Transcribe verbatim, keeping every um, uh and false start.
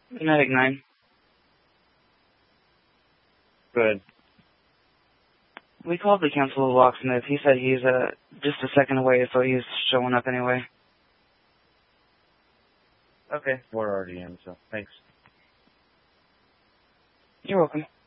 Medic nine. Good. We called to cancel the locksmith. He said he's uh, just a second away, so he's showing up anyway. Okay, we're already in, so thanks. You're welcome.